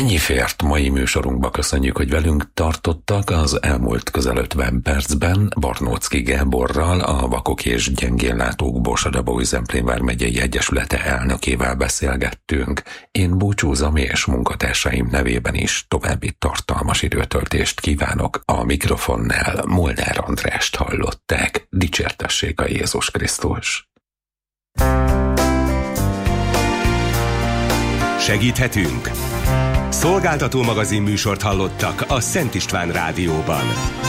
Ennyi fért mai műsorunkba. Köszönjük, hogy velünk tartottak. Az elmúlt közel 50 percben Barnóczky Gáborral, a Vakok és Gyengénlátók Borsod-Abaúj-Zemplén vármegyei egyesülete elnökével beszélgettünk. Én búcsúzom, és munkatársaim nevében is további tartalmas időtöltést kívánok. A mikrofonnál Molnár Andrást hallották. Dicsértessék a Jézus Krisztus! Segíthetünk? Szolgáltató magazin műsort hallottak a Szent István Rádióban.